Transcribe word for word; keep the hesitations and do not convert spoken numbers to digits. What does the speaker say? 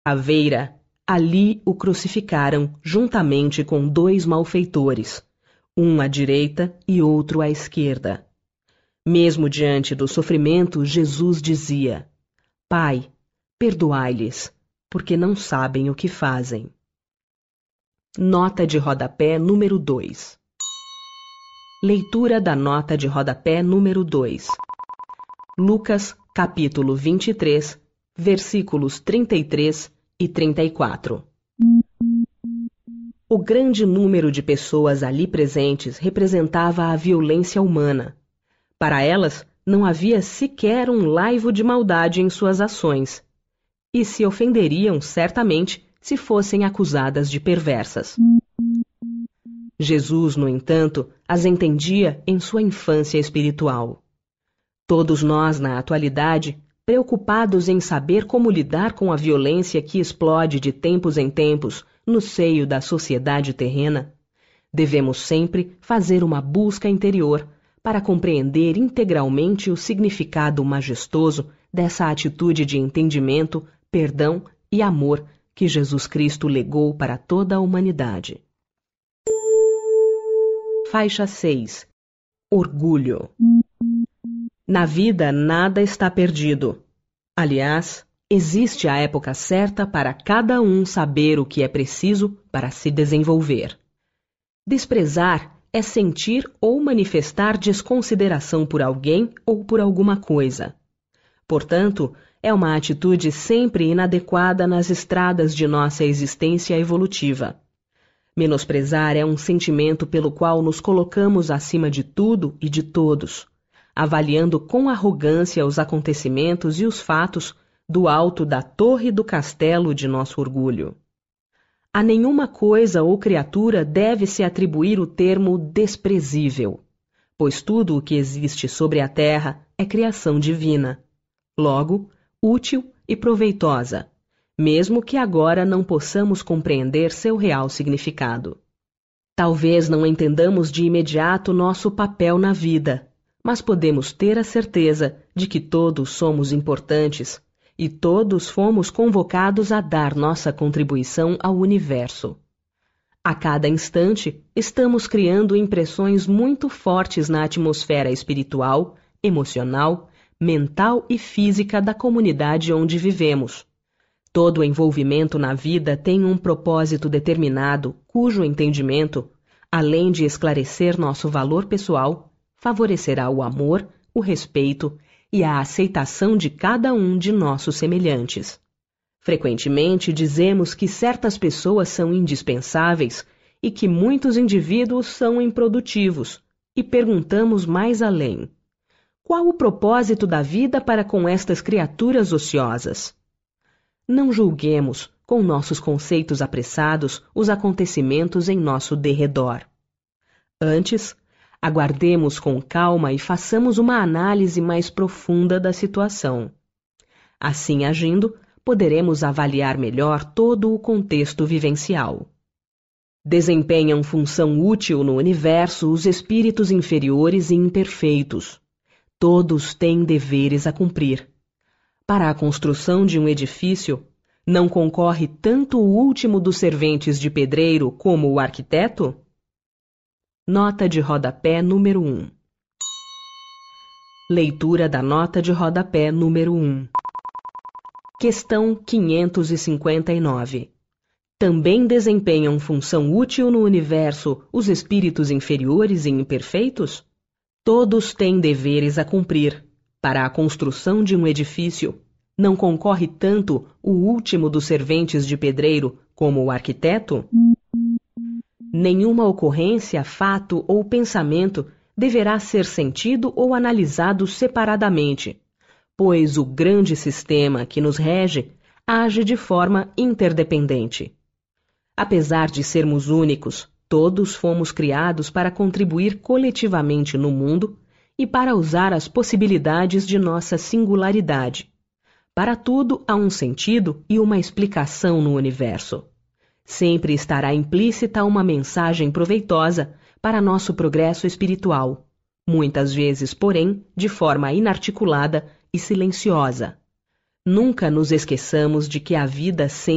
caveira, ali o crucificaram juntamente com dois malfeitores, um à direita e outro à esquerda. Mesmo diante do sofrimento, Jesus dizia: Pai, perdoai-lhes, porque não sabem o que fazem. Nota de rodapé número dois. Leitura da nota de rodapé número dois. Lucas, capítulo vinte e três, versículos trinta e três e trinta e quatro. O grande número de pessoas ali presentes representava a violência humana. Para elas, não havia sequer um laivo de maldade em suas ações, e se ofenderiam certamente se fossem acusadas de perversas. Jesus, no entanto, as entendia em sua infância espiritual. Todos nós, na atualidade, preocupados em saber como lidar com a violência que explode de tempos em tempos no seio da sociedade terrena, devemos sempre fazer uma busca interior para compreender integralmente o significado majestoso dessa atitude de entendimento, perdão e amor que Jesus Cristo legou para toda a humanidade. Faixa seis. Orgulho. Na vida nada está perdido. Aliás, existe a época certa para cada um saber o que é preciso para se desenvolver. Desprezar é sentir ou manifestar desconsideração por alguém ou por alguma coisa. Portanto, é uma atitude sempre inadequada nas estradas de nossa existência evolutiva. Menosprezar é um sentimento pelo qual nos colocamos acima de tudo e de todos, avaliando com arrogância os acontecimentos e os fatos do alto da torre do castelo de nosso orgulho. A nenhuma coisa ou criatura deve-se atribuir o termo desprezível, pois tudo o que existe sobre a terra é criação divina, logo, útil e proveitosa, mesmo que agora não possamos compreender seu real significado. Talvez não entendamos de imediato nosso papel na vida, mas podemos ter a certeza de que todos somos importantes e todos fomos convocados a dar nossa contribuição ao universo. A cada instante, estamos criando impressões muito fortes na atmosfera espiritual, emocional, mental e física da comunidade onde vivemos. Todo envolvimento na vida tem um propósito determinado, cujo entendimento, além de esclarecer nosso valor pessoal, favorecerá o amor, o respeito e a aceitação de cada um de nossos semelhantes. Frequentemente dizemos que certas pessoas são indispensáveis e que muitos indivíduos são improdutivos, e perguntamos mais além: qual o propósito da vida para com estas criaturas ociosas? Não julguemos, com nossos conceitos apressados, os acontecimentos em nosso derredor. Antes, aguardemos com calma e façamos uma análise mais profunda da situação. Assim agindo, poderemos avaliar melhor todo o contexto vivencial. Desempenham função útil no universo os espíritos inferiores e imperfeitos. Todos têm deveres a cumprir. Para a construção de um edifício, não concorre tanto o último dos serventes de pedreiro como o arquiteto? Nota de rodapé número um. Leitura da nota de rodapé número um. Questão quinhentos e cinquenta e nove. Também desempenham função útil no universo os espíritos inferiores e imperfeitos? Todos têm deveres a cumprir. Para a construção de um edifício, não concorre tanto o último dos serventes de pedreiro como o arquiteto? Nenhuma ocorrência, fato ou pensamento deverá ser sentido ou analisado separadamente, pois o grande sistema que nos rege age de forma interdependente. Apesar de sermos únicos, todos fomos criados para contribuir coletivamente no mundo e para usar as possibilidades de nossa singularidade. Para tudo há um sentido e uma explicação no universo. Sempre estará implícita uma mensagem proveitosa para nosso progresso espiritual, muitas vezes, porém, de forma inarticulada e silenciosa. Nunca nos esqueçamos de que a vida sempre